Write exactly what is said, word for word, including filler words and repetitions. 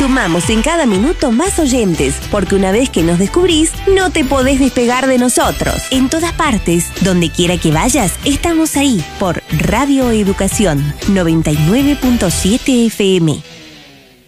sumamos en cada minuto más oyentes, porque una vez que nos descubrís, no te podés despegar de nosotros. En todas partes, donde quiera que vayas, estamos ahí por Radio Educación noventa y nueve punto siete F M.